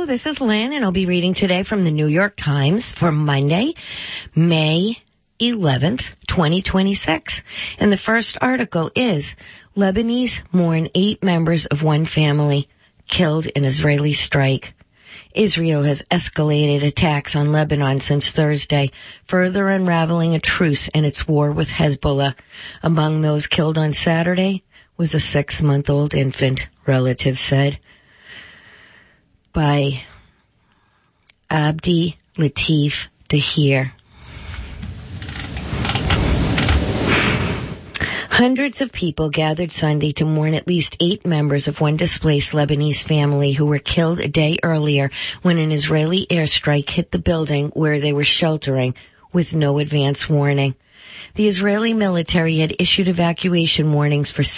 Hello, this is Lynn, and I'll be reading today from the New York Times for Monday, May 11th, 2026. And the first article is, Lebanese mourn 8 members of one family killed in Israeli strike. Israel has escalated attacks on Lebanon since Thursday, further unraveling a truce in its war with Hezbollah. Among those killed on Saturday was a 6-month-old infant, relatives said. By Abdi Latif Dahir. Hundreds of people gathered Sunday to mourn at least 8 members of one displaced Lebanese family who were killed a day earlier when an Israeli airstrike hit the building where they were sheltering with no advance warning. The Israeli military had issued evacuation warnings for